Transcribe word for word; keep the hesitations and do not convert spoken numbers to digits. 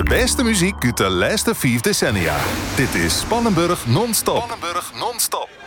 De beste muziek uit de laatste vijf decennia. Dit is Spannenburg non-stop. Spannenburg non-stop.